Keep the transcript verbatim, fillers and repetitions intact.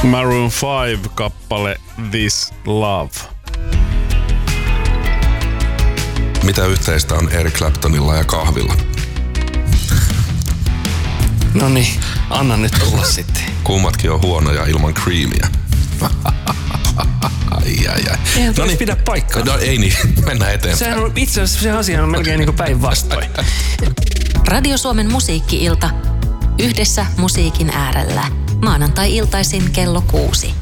Maroon five kappale This Love. Mitä yhteistä on Eric Claptonilla ja kahvilla? No niin, anna nyt tulla sitten. Kummatkin on huonoja ilman creamia. Ai, ai, ai. Eihän No niin, pidä paikkaa. No ei niin, mennään eteenpäin. Sehän on, itse asiassa se asia on melkein niin kuin päinvastoin. Radio Suomen musiikki-ilta. Yhdessä musiikin äärellä. Maanantai-iltaisin kello kuusi.